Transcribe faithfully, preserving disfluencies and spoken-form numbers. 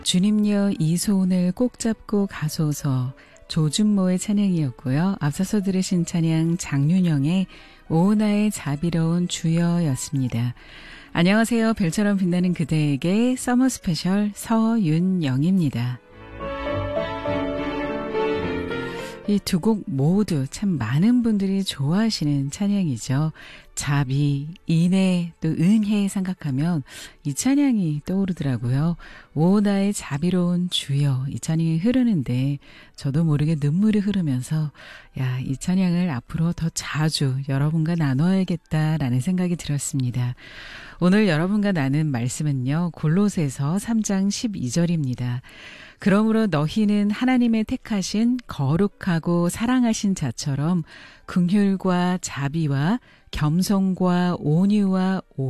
주님여 이 손을 꼭 잡고 가소서 조준모의 찬양이었고요. 앞서서 들으신 찬양 장윤영의 오 나의 자비로운 주여였습니다. 안녕하세요. 별처럼 빛나는 그대에게 서머 스페셜 서윤영입니다. 이 두 곡 모두 참 많은 분들이 좋아하시는 찬양이죠. 자비, 인애, 또 은혜 생각하면 이 찬양이 떠오르더라고요. 오 나의 자비로운 주여, 이 찬양이 흐르는데 저도 모르게 눈물이 흐르면서 야, 이 찬양을 앞으로 더 자주 여러분과 나눠야겠다라는 생각이 들었습니다. 오늘 여러분과 나눈 말씀은요. 골로새서 삼 장 십이 절입니다. 그러므로 너희는 하나님의 택하신 거룩하고 사랑하신 자처럼 긍휼과 자비와 겸손과 온유와